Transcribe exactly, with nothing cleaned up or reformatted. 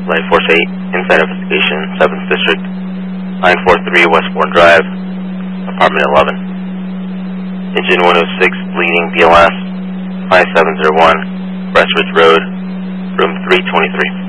Light Force eight, inside investigation, seventh District, nine four three Westbourne Drive, apartment eleven. Engine one oh six, bleeding B L S, five seven zero one, Westridge Road, room three twenty-three.